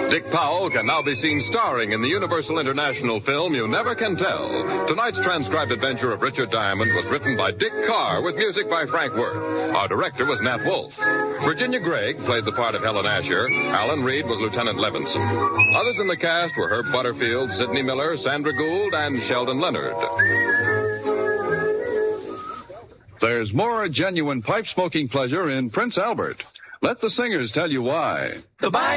Dick Powell can now be seen starring in the Universal International film You Never Can Tell. Tonight's transcribed adventure of Richard Diamond was written by Dick Carr with music by Frank Worth. Our director was Nat Wolff. Virginia Gregg played the part of Helen Asher. Alan Reed was Lieutenant Levinson. Others in the cast were Herb Butterfield, Sidney Miller, Sandra Gould, and Sheldon Leonard. There's more genuine pipe-smoking pleasure in Prince Albert. Let the singers tell you why. Goodbye.